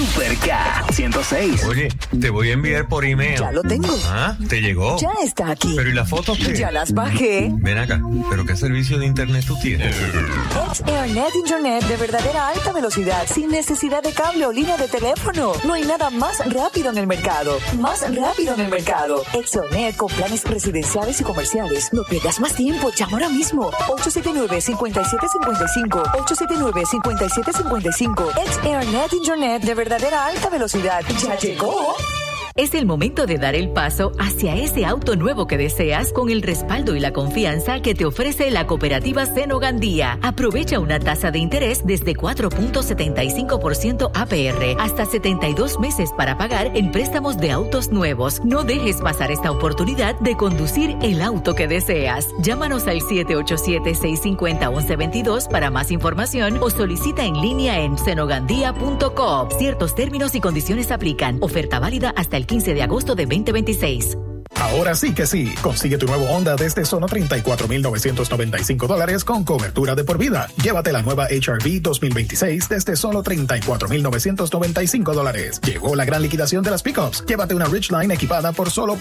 Super K 106. Oye, te voy a enviar por email. Ya lo tengo. Ah, ¿te llegó? Ya está aquí. ¿Pero y las fotos qué? Ya las bajé. Ven acá, ¿pero qué servicio de internet tú tienes? XAirNet Internet de verdadera alta velocidad, sin necesidad de cable o línea de teléfono. No hay nada más rápido en el mercado. Más rápido en el mercado. XAirNet con planes residenciales y comerciales. No pierdas más tiempo. Llama ahora mismo. 879-5755. 879-5755. XAirNet Internet de verdadera alta velocidad. ¡Ya llegó! Es el momento de dar el paso hacia ese auto nuevo que deseas con el respaldo y la confianza que te ofrece la cooperativa Seno Gandía. Aprovecha una tasa de interés desde 4.75% APR hasta 72 meses para pagar en préstamos de autos nuevos. No dejes pasar esta oportunidad de conducir el auto que deseas. Llámanos al 787-650-1122 para más información o solicita en línea en senogandía.com. Ciertos términos y condiciones aplican. Oferta válida hasta el 15 de agosto de 2026. Ahora sí que sí. Consigue tu nuevo Honda desde solo $34,995 con cobertura de por vida. Llévate la nueva HR-V 2026 desde solo $34,995. Llegó la gran liquidación de las pickups. Llévate una Ridgeline equipada por solo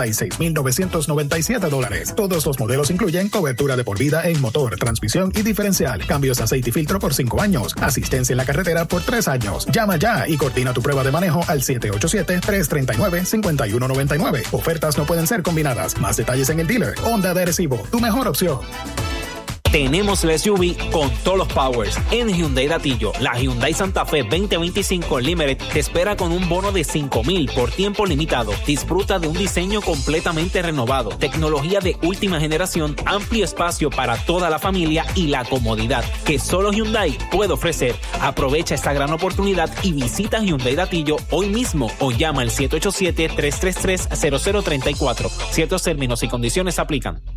$46,997. Todos los modelos incluyen cobertura de por vida en motor, transmisión y diferencial. Cambios de aceite y filtro por 5 años. Asistencia en la carretera por 3 años. Llama ya y coordina tu prueba de manejo al 787-339-5199. Ofertas no pueden ser combinadas. Más detalles en el dealer. Honda de Arecibo, tu mejor opción. Tenemos la SUV con todos los powers en Hyundai Datillo. La Hyundai Santa Fe 2025 Limited te espera con un bono de $5,000 por tiempo limitado. Disfruta de un diseño completamente renovado, tecnología de última generación, amplio espacio para toda la familia y la comodidad que solo Hyundai puede ofrecer. Aprovecha esta gran oportunidad y visita Hyundai Datillo hoy mismo o llama al 787-333-0034. Ciertos términos y condiciones aplican.